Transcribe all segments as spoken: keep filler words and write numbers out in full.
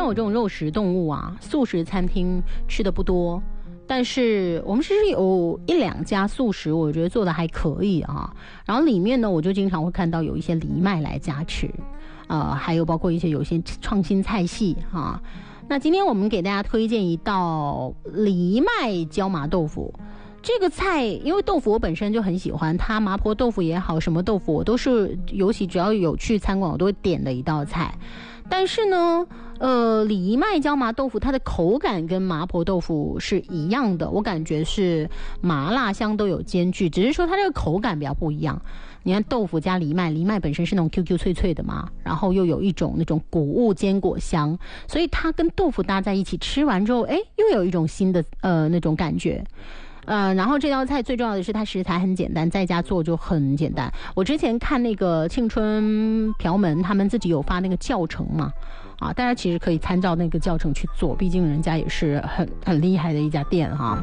我这种肉食动物啊，素食餐厅吃的不多，但是我们其实有一两家素食我觉得做的还可以啊，然后里面呢我就经常会看到有一些藜麦来加持，呃，还有包括一些有一些创新菜系啊。那今天我们给大家推荐一道藜麦椒麻豆腐。这个菜因为豆腐我本身就很喜欢，它麻婆豆腐也好，什么豆腐我都是，尤其只要有去餐馆我都会点的一道菜。但是呢呃，藜麦椒麻豆腐它的口感跟麻婆豆腐是一样的，我感觉是麻辣香都有兼具，只是说它这个口感比较不一样。你看豆腐加藜麦，藜麦本身是那种 Q Q 脆脆的嘛，然后又有一种那种谷物坚果香，所以它跟豆腐搭在一起，吃完之后哎，又有一种新的呃那种感觉。呃，然后这道菜最重要的是它食材很简单，在家做就很简单。我之前看那个庆春瓢门他们自己有发那个教程嘛，啊，大家其实可以参照那个教程去做，毕竟人家也是很很厉害的一家店哈。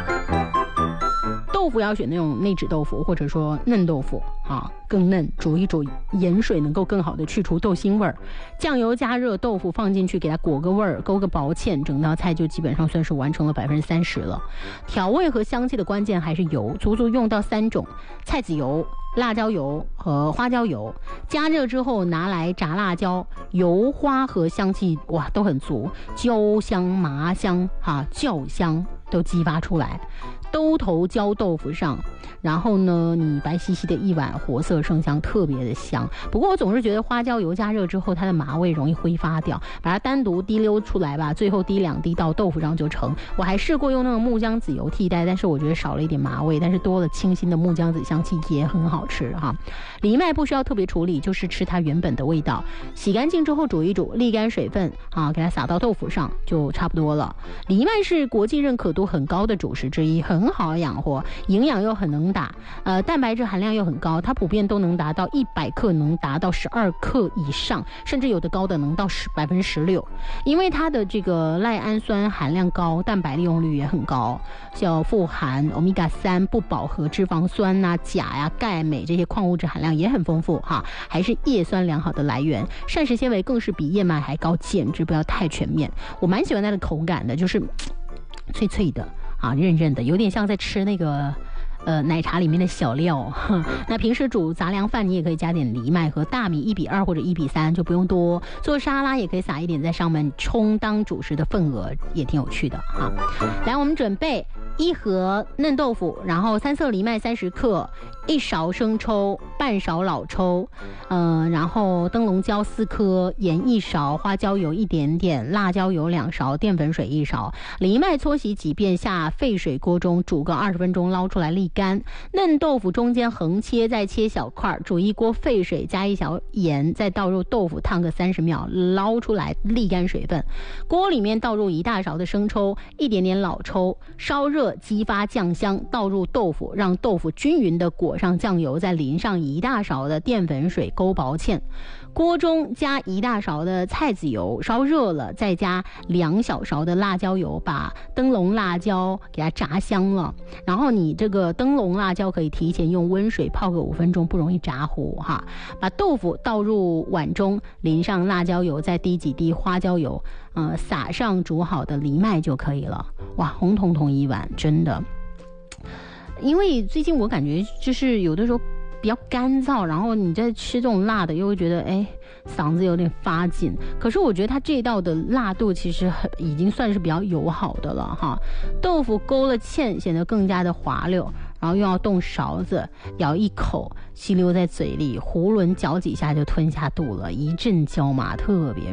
豆腐要选那种内酯豆腐或者说嫩豆腐啊，更嫩，煮一煮盐水能够更好的去除豆腥味儿。酱油加热，豆腐放进去给它裹个味儿，勾个薄芡，整道菜就基本上算是完成了百分之三十了。调味和香气的关键还是油，足足用到三种：菜籽油、辣椒油和花椒油。加热之后拿来炸辣椒，油花和香气哇都很足，椒香、麻香、哈酵香都激发出来。兜头浇豆腐上，然后呢你白兮兮的一碗，活色生香，特别的香。不过我总是觉得花椒油加热之后它的麻味容易挥发掉，把它单独滴溜出来吧，最后滴两滴到豆腐上就成。我还试过用那种木姜子油替代，但是我觉得少了一点麻味，但是多了清新的木姜子香气也很好吃哈。藜麦不需要特别处理，就是吃它原本的味道。洗干净之后煮一煮，沥干水分啊，给它撒到豆腐上就差不多了。藜麦是国际认可度很高的主食之一，很好养活，营养又很能打，呃，蛋白质含量又很高，它普遍都能达到一百克，能达到十二克以上，甚至有的高的能到百分之十六。因为它的这个赖氨酸含量高，蛋白利用率也很高，像富含欧米伽三、不饱和脂肪酸呐、啊、钾呀、啊、钙、镁这些矿物质含量也很丰富哈，还是叶酸良好的来源。膳食纤维更是比燕麦还高，简直不要太全面。我蛮喜欢它的口感的，就是脆脆的啊，韧韧的，有点像在吃那个呃奶茶里面的小料。那平时煮杂粮饭你也可以加点藜麦和大米一比二或者一比三，就不用多。做沙拉也可以撒一点在上面，充当主食的份额也挺有趣的啊。来，我们准备一盒嫩豆腐，然后三色藜麦三十克，一勺生抽，半勺老抽，呃，然后灯笼椒四颗，盐一勺，花椒油一点点，辣椒油两勺，淀粉水一勺。藜麦搓洗几遍，下沸水锅中煮个二十分钟，捞出来沥干。嫩豆腐中间横切，再切小块，煮一锅沸水，加一小盐，再倒入豆腐烫个三十秒，捞出来沥干水分。锅里面倒入一大勺的生抽，一点点老抽，烧热激发酱香，倒入豆腐，让豆腐均匀的裹上酱油，再淋上一大勺的淀粉水，勾薄芡。锅中加一大勺的菜籽油，烧热了，再加两小勺的辣椒油，把灯笼辣椒给它炸香了。然后你这个灯笼辣椒可以提前用温水泡个五分钟，不容易炸糊哈。把豆腐倒入碗中，淋上辣椒油，再滴几滴花椒油，呃，撒上煮好的藜麦就可以了。哇，红彤彤一碗，真的。因为最近我感觉就是有的时候比较干燥，然后你在吃这种辣的又会觉得哎嗓子有点发紧，可是我觉得它这一道的辣度其实很已经算是比较友好的了哈。豆腐勾了芡显得更加的滑溜，然后又要动勺子咬一口，吸溜在嘴里，囫囵嚼几下就吞下肚了，一阵椒麻特别